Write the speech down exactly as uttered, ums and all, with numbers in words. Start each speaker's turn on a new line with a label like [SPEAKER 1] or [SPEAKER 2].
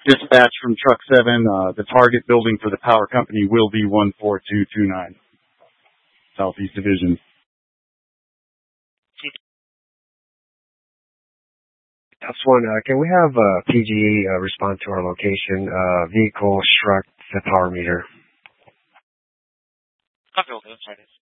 [SPEAKER 1] Dispatch from Truck seven, uh, the target building for the power company will be one four two two nine, Southeast Division.
[SPEAKER 2] That's one. Uh, can we have uh, P G E uh, respond to our location? Uh, vehicle struck the power meter.
[SPEAKER 3] Copy all those.